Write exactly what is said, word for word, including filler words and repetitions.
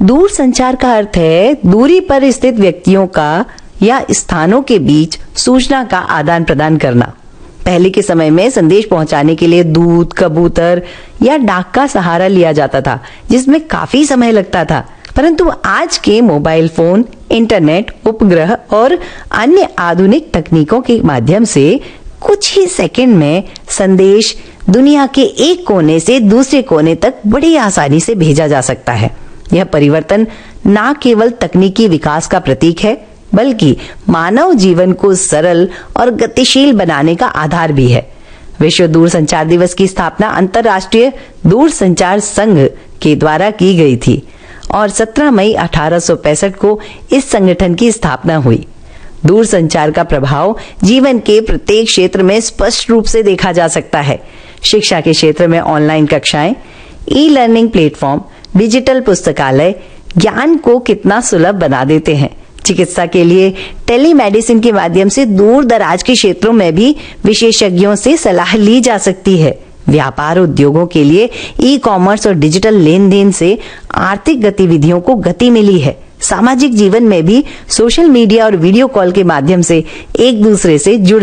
दूर संचार का अर्थ है दूरी पर स्थित व्यक्तियों का या स्थानों के बीच सूचना का आदान प्रदान करना। पहले के समय में संदेश पहुंचाने के लिए दूत, कबूतर या डाक का सहारा लिया जाता था, जिसमें काफी समय लगता था। परंतु आज के मोबाइल फोन, इंटरनेट, उपग्रह और अन्य आधुनिक तकनीकों के माध्यम से कुछ ही सेकंड में संदेश दुनिया के एक कोने से दूसरे कोने तक बड़ी आसानी से भेजा जा सकता है। यह परिवर्तन न केवल तकनीकी विकास का प्रतीक है, बल्कि मानव जीवन को सरल और गतिशील बनाने का आधार भी है। विश्व दूरसंचार दिवस की स्थापना अंतर्राष्ट्रीय दूरसंचार संघ के द्वारा की गई थी और सत्रह मई अठारह सौ पैंसठ को इस संगठन की स्थापना हुई। दूरसंचार का प्रभाव जीवन के प्रत्येक क्षेत्र में स्पष्ट रूप से देखा जा सकता है। शिक्षा के क्षेत्र में ऑनलाइन कक्षाएं, ई लर्निंग प्लेटफॉर्म, डिजिटल पुस्तकालय ज्ञान को कितना सुलभ बना देते हैं। चिकित्सा के लिए टेलीमेडिसिन के माध्यम से दूर दराज के क्षेत्रों में भी विशेषज्ञों से सलाह ली जा सकती है। व्यापार उद्योगों के लिए ई कॉमर्स और डिजिटल लेन देन से आर्थिक गतिविधियों को गति मिली है। सामाजिक जीवन में भी सोशल मीडिया और वीडियो कॉल के माध्यम से एक दूसरे से जुड़